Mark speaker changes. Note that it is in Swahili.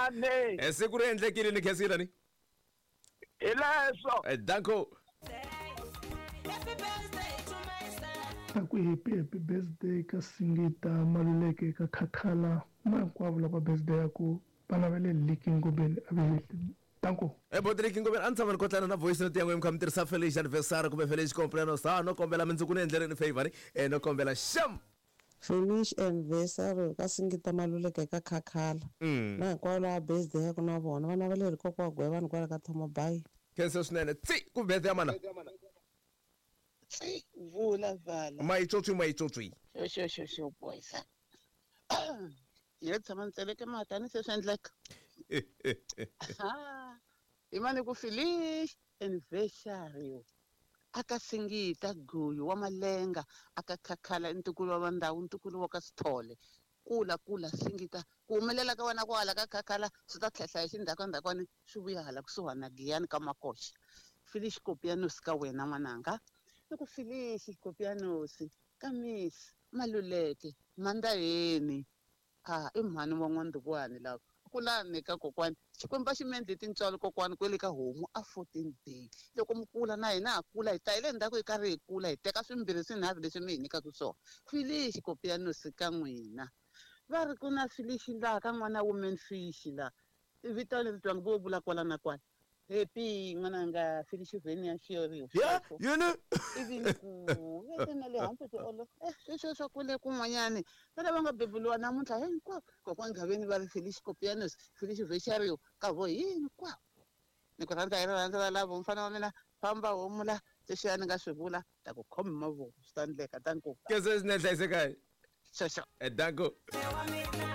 Speaker 1: njhani?
Speaker 2: Siku ri endlekile ni khesila ni.
Speaker 1: Hi leswo.
Speaker 2: Danko.
Speaker 3: Happy birthday ka Singita Maluleke ka Khakhala hinkwavo lava birthday yako vana va le Licking Ngobeni Danko.
Speaker 2: Bodri Ngobeni antshama ni kotlana na voice note yangu mkha mitirhisa feliz anniversary kumbe feliz cumpleaños sa no kombela mindzuku ni endleleni favor no kombela sham.
Speaker 4: Feliz anniversary ka Singita Maluleke ka Khakhala na hinkwavo lava birthday yako na vona vana va le Rikoko wa Gweva ni kwala ka Thoma Bay.
Speaker 2: Khensa swinene ku birthday ya mana.
Speaker 5: Vula vala.
Speaker 2: Maitsotsi.
Speaker 5: Sho boys. Yetsa mantseleke matani se swendleka. Imani ku feliz anniversary. Aka Singita Guyu wa Malenga aka Khakhala intukulu wa ndhawu intukulu wa ka Sithole. Kula Singita ku humelela ka wena kwala ka Khakhala swi ta tlhehla hi xindhakwani swi vuya hala kusuhana Giyani ka Makoxa. Feliz cumpleaños ka wena n'wananga. Loko Feliz cumpleaños ka Miss Maluleke Mandaheni i mhani wa N'wandukwane lawa kulani ka kokwani Xikwembu xi mendle tintswalo kokwani kwele ka homu a 14 day loko mi kula na hina ha kula hi ta hi le ndzhaku hi karhi hi kula hi teka swimbirhi swinharhu leswi mi hi nyikaka swona Feliz cumpleaños ka n'wina va ri ku na Feliz laha ka n'wana woman fish laha vito leri twangi vo vula kwala na kwala happy n'wananga Feliz vhenia xiyoriwa
Speaker 2: yini
Speaker 5: ivi ku vete na le hansi tiolo sweswo swa kwele kun'wanyani va lava nga beburiwa namuntlha hinkwavo kokwani Gaveni va ri Feliz cumpleaños Feliz vhexariyo ka vo hinkwavo ni ku rhandza hi rirhandzu ra lavo mfana wa mina famba homu la leswiya ni nga swi vula ta ku khomi mavoko swi ta endleka ta nkoka
Speaker 2: khensa swinene hlayisekayo
Speaker 5: sweswo
Speaker 2: Danko.